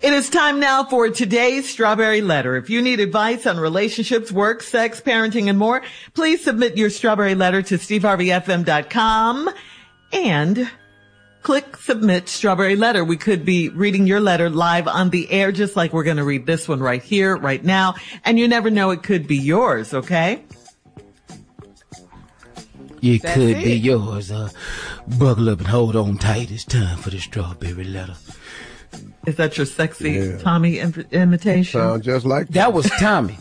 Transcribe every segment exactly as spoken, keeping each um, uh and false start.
It is time now for today's Strawberry Letter. If you need advice on relationships, work, sex, parenting, and more, please submit your Strawberry Letter to steve harvey f m dot com and click Submit Strawberry Letter. We could be reading your letter live on the air, just like we're going to read this one right here, right now. And you never know, it could be yours, okay? It That's could it. be yours. Uh, buckle up and hold on tight. It's time for the Strawberry Letter. Is that your sexy yeah. Tommy im- imitation? Sound just like that. That was Tommy.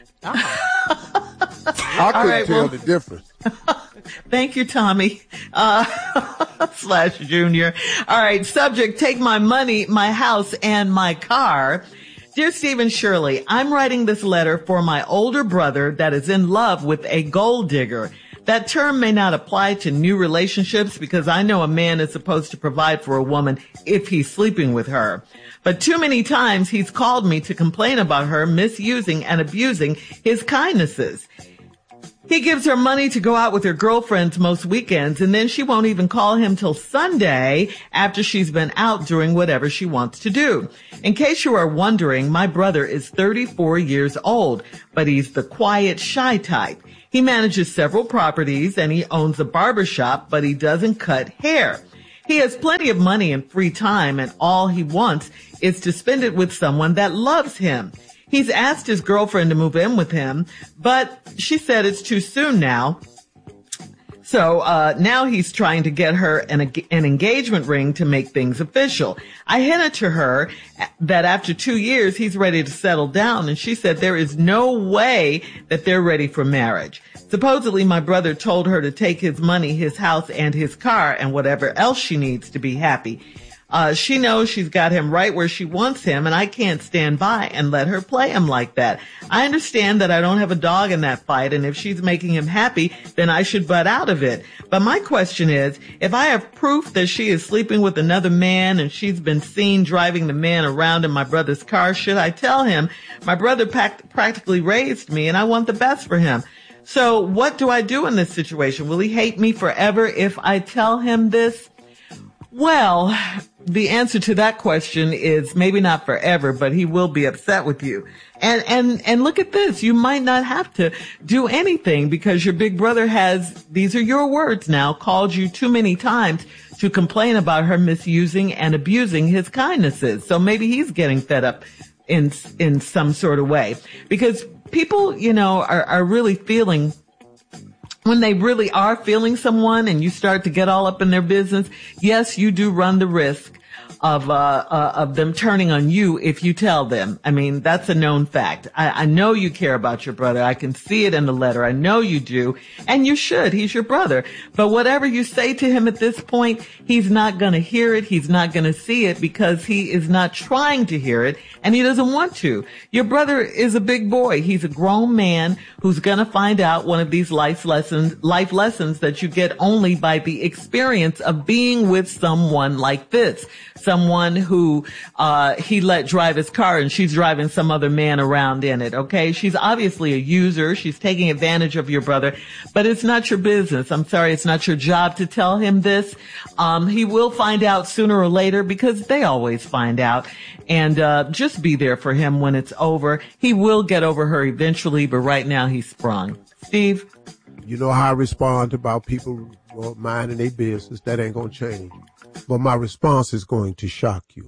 I couldn't right, tell well, the difference. Thank you, Tommy. Uh, slash Junior. All right. Subject, take my money, my house, and my car. Dear Stephen Shirley, I'm writing this letter for my older brother that is in love with a gold digger. That term may not apply to new relationships because I know a man is supposed to provide for a woman if he's sleeping with her. But too many times he's called me to complain about her misusing and abusing his kindnesses. He gives her money to go out with her girlfriends most weekends, and then she won't even call him till Sunday after she's been out doing whatever she wants to do. In case you are wondering, my brother is thirty-four years old, but he's the quiet, shy type. He manages several properties and he owns a barber shop, but he doesn't cut hair. He has plenty of money and free time, and all he wants is to spend it with someone that loves him. He's asked his girlfriend to move in with him, but she said it's too soon now. So uh now he's trying to get her an, an engagement ring to make things official. I hinted to her that after two years, he's ready to settle down, and she said there is no way that they're ready for marriage. Supposedly, my brother told her to take his money, his house, and his car, and whatever else she needs to be happy. Uh, she knows she's got him right where she wants him, and I can't stand by and let her play him like that. I understand that I don't have a dog in that fight, and if she's making him happy, then I should butt out of it. But my question is, if I have proof that she is sleeping with another man and she's been seen driving the man around in my brother's car, should I tell him? My brother pact- practically raised me, and I want the best for him. So what do I do in this situation? Will he hate me forever if I tell him this? Well, the answer to that question is maybe not forever, but he will be upset with you. And, and, and look at this. You might not have to do anything because your big brother has, these are your words now, called you too many times to complain about her misusing and abusing his kindnesses. So maybe he's getting fed up in, in some sort of way because people, you know, are, are really feeling when they really are feeling someone and you start to get all up in their business, yes, you do run the risk of uh, uh of them turning on you if you tell them. I mean, that's a known fact. I, I know you care about your brother. I can see it in the letter. I know you do. And you should. He's your brother. But whatever you say to him at this point, he's not going to hear it. He's not going to see it because he is not trying to hear it and he doesn't want to. Your brother is a big boy. He's a grown man who's going to find out one of these life lessons, life lessons that you get only by the experience of being with someone like this. Someone who uh he let drive his car and she's driving some other man around in it, okay? She's obviously a user. She's taking advantage of your brother, but it's not your business. I'm sorry, it's not your job to tell him this. Um he will find out sooner or later because they always find out. And uh just be there for him when it's over. He will get over her eventually, but right now he's sprung. Steve? You know how I respond about people well, minding their business. That ain't gonna change. But my response is going to shock you.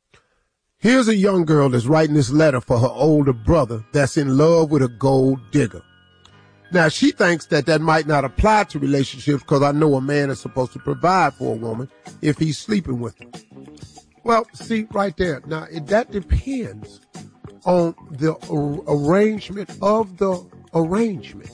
Here's a young girl that's writing this letter for her older brother that's in love with a gold digger. Now, she thinks that that might not apply to relationships because I know a man is supposed to provide for a woman if he's sleeping with her. Well, see, right there. Now, it, that depends on the ar- arrangement of the arrangement.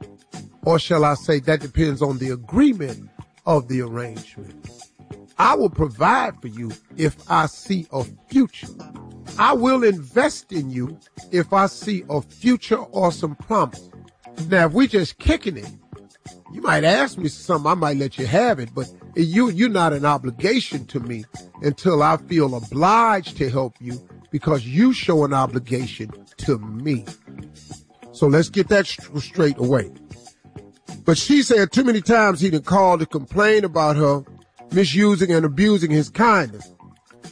Or shall I say that depends on the agreement of the arrangement. I will provide for you if I see a future. I will invest in you if I see a future or some promise. Now, if we just kicking it, you might ask me something, I might let you have it, but you, you're not an obligation to me until I feel obliged to help you because you show an obligation to me. So let's get that straight away. But she said too many times he done called to complain about her misusing and abusing his kindness.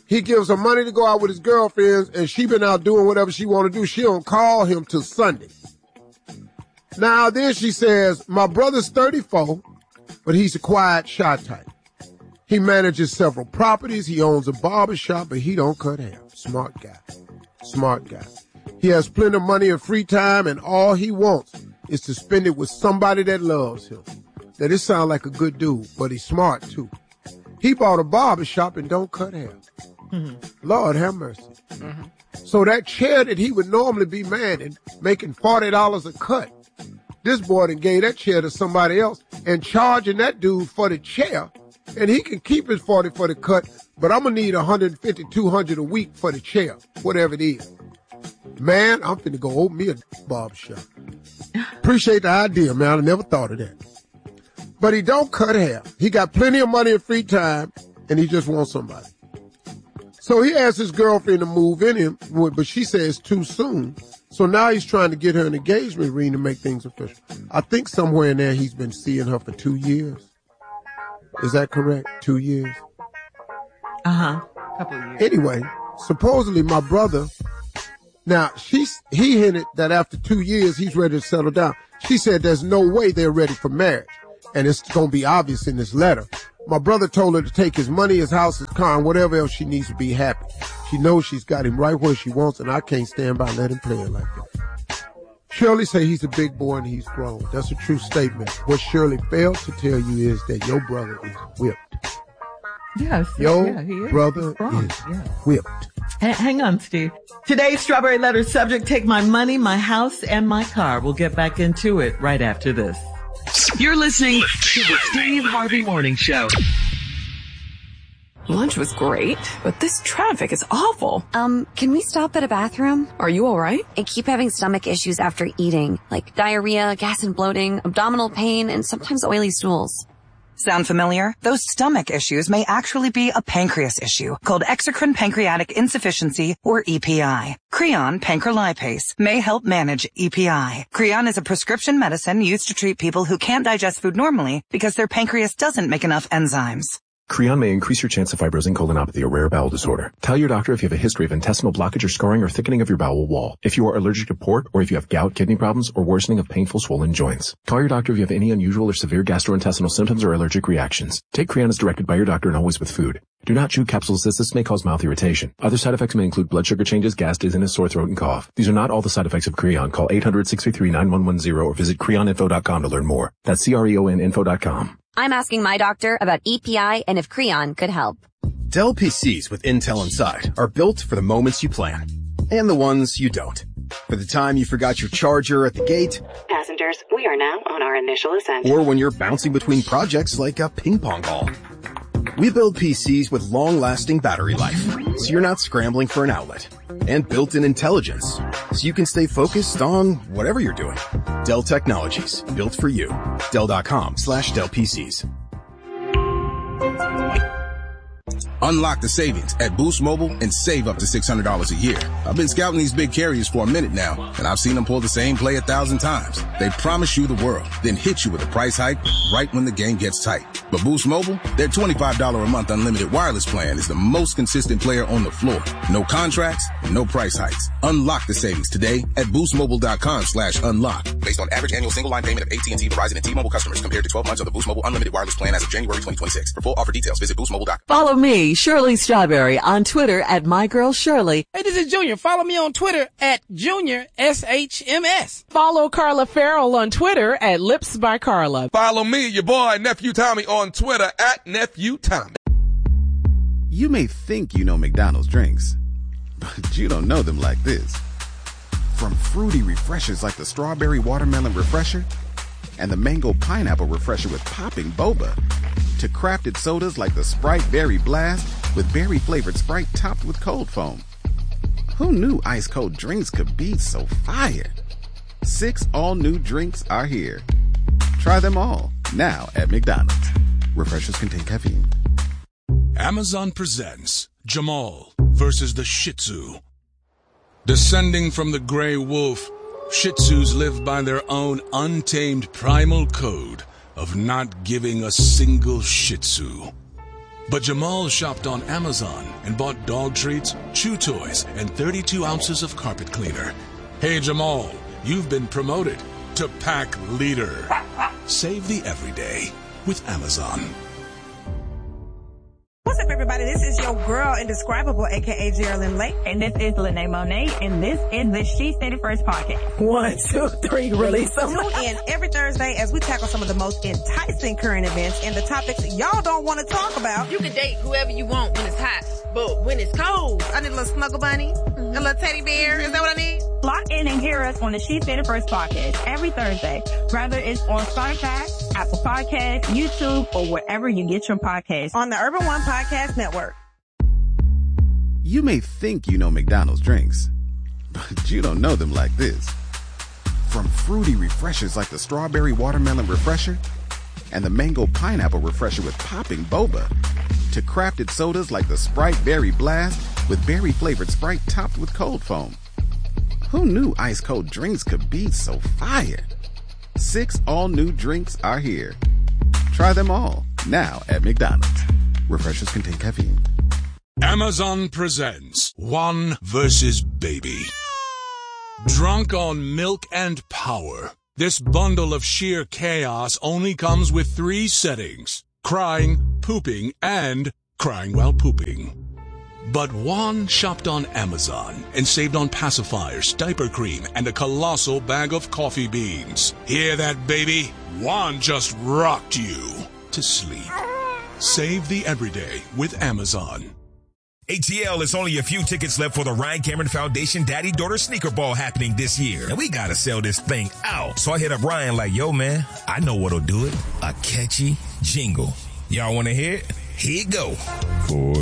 He gives her money to go out with his girlfriends, and she been out doing whatever she want to do. She don't call him till Sunday. Now, then she says, my brother's thirty-four, but he's a quiet, shy type. He manages several properties. He owns a barber shop, but he don't cut hair. Smart guy. Smart guy. He has plenty of money and free time, and all he wants is to spend it with somebody that loves him. Now, this sounds like a good dude, but he's smart, too. He bought a barber shop and don't cut hair. Mm-hmm. Lord have mercy. Mm-hmm. So that chair that he would normally be manning, making forty dollars a cut, this boy done gave that chair to somebody else and charging that dude for the chair, and he can keep his forty for the cut, but I'm going to need one hundred fifty, two hundred a week for the chair, whatever it is. Man, I'm finna go open me a barber shop. Appreciate the idea, man. I never thought of that. But he don't cut hair. He got plenty of money and free time, and he just wants somebody. So he asked his girlfriend to move in him, but she says too soon. So now he's trying to get her an engagement ring to make things official. I think somewhere in there he's been seeing her for two years. Is that correct? Two years? Uh-huh. Couple of years. Anyway, supposedly my brother, now she's, he hinted that after two years he's ready to settle down. She said there's no way they're ready for marriage. And it's going to be obvious in this letter. My brother told her to take his money, his house, his car, and whatever else she needs to be happy. She knows she's got him right where she wants, and I can't stand by and let him play it like that. Shirley say he's a big boy and he's grown. That's a true statement. What Shirley failed to tell you is that your brother is whipped. Yes. Your yeah, he is. brother is yeah. whipped. H- hang on, Steve. Today's Strawberry Letter subject, take my money, my house, and my car. We'll get back into it right after this. You're listening to the Steve Harvey Morning Show. Lunch was great, but this traffic is awful. Um, can we stop at a bathroom? Are you all right? I keep having stomach issues after eating, like diarrhea, gas and bloating, abdominal pain, and sometimes oily stools. Sound familiar? Those stomach issues may actually be a pancreas issue called exocrine pancreatic insufficiency, or E P I. Creon pancrelipase may help manage E P I. Creon is a prescription medicine used to treat people who can't digest food normally because their pancreas doesn't make enough enzymes. Creon may increase your chance of fibrosing colonopathy, a rare bowel disorder. Tell your doctor if you have a history of intestinal blockage or scarring or thickening of your bowel wall, if you are allergic to pork, or if you have gout, kidney problems, or worsening of painful swollen joints. Call your doctor if you have any unusual or severe gastrointestinal symptoms or allergic reactions. Take Creon as directed by your doctor and always with food. Do not chew capsules as this may cause mouth irritation. Other side effects may include blood sugar changes, gas, dizziness, sore throat, and cough. These are not all the side effects of Creon. Call eight hundred, six three three, nine one one zero or visit creon info dot com to learn more. That's C R E O N info dot com. I'm asking my doctor about E P I and if Creon could help. Dell P Cs with Intel inside are built for the moments you plan and the ones you don't. For the time you forgot your charger at the gate. Passengers, we are now on our initial ascent. Or when you're bouncing between projects like a ping pong ball. We build P Cs with long-lasting battery life, so you're not scrambling for an outlet. And built-in intelligence, so you can stay focused on whatever you're doing. Dell Technologies, built for you. Dell.com slash Dell PCs. Unlock the savings at Boost Mobile and save up to six hundred dollars a year. I've been scouting these big carriers for a minute now, and I've seen them pull the same play a thousand times. They promise you the world, then hit you with a price hike right when the game gets tight. But Boost Mobile, their twenty-five dollars a month unlimited wireless plan is the most consistent player on the floor. No contracts, no price hikes. Unlock the savings today at boostmobile.com slash unlock. Based on average annual single line payment of A T and T, Verizon, and T-Mobile customers compared to twelve months of the Boost Mobile unlimited wireless plan as of January twenty twenty-six. For full offer details, visit boost mobile dot com. Follow me, Shirley Strawberry, on Twitter at MyGirlShirley. Hey, this is Junior. Follow me on Twitter at Junior S H M S. Follow Carla Farrell on Twitter at Lips by Carla. Follow me, your boy, Nephew Tommy, on Twitter at Nephew Tommy. You may think you know McDonald's drinks, but you don't know them like this. From fruity refreshers like the Strawberry Watermelon Refresher and the Mango Pineapple Refresher with popping boba, to crafted sodas like the Sprite Berry Blast with berry-flavored Sprite topped with cold foam. Who knew ice-cold drinks could be so fire? Six all-new drinks are here. Try them all, now at McDonald's. Refreshers contain caffeine. Amazon presents Jamal versus the Shih Tzu. Descending from the gray wolf, Shih Tzus live by their own untamed primal code of not giving a single Shih Tzu. But Jamal shopped on Amazon and bought dog treats, chew toys, and thirty-two ounces of carpet cleaner. Hey, Jamal, you've been promoted to pack leader. Save the everyday with Amazon. What's up, everybody? This is your girl, Indescribable, a k a. Geraldine Lake. And this is Lene Monet, and this is the She Said It First podcast. One, two, three, release them. Tune in every Thursday as we tackle some of the most enticing current events and the topics y'all don't want to talk about. You can date whoever you want when it's hot, but when it's cold, I need a little snuggle bunny, mm-hmm. a little teddy bear. Is that what I need? Lock in and hear us on the She Said It First podcast every Thursday, whether it's on Spotify, Apple Podcasts, YouTube, or wherever you get your podcasts. On the Urban One Podcast Network. You may think you know McDonald's drinks, but you don't know them like this. From fruity refreshers like the Strawberry Watermelon Refresher and the Mango Pineapple Refresher with popping boba, to crafted sodas like the Sprite Berry Blast with berry-flavored Sprite topped with cold foam. Who knew ice-cold drinks could be so fire? Six all-new drinks are here. Try them all, now at McDonald's. Refreshers contain caffeine. Amazon presents One versus Baby. Drunk on milk and power, this bundle of sheer chaos only comes with three settings: crying, pooping, and crying while pooping. But Juan shopped on Amazon and saved on pacifiers, diaper cream, and a colossal bag of coffee beans. Hear that, baby? Juan just rocked you to sleep. Save the everyday with Amazon. A T L, it's only a few tickets left for the Ryan Cameron Foundation Daddy-Daughter Sneaker Ball happening this year. And we gotta sell this thing out. So I hit up Ryan like, yo, man, I know what'll do it. A catchy jingle. Y'all wanna hear it? Here it go. For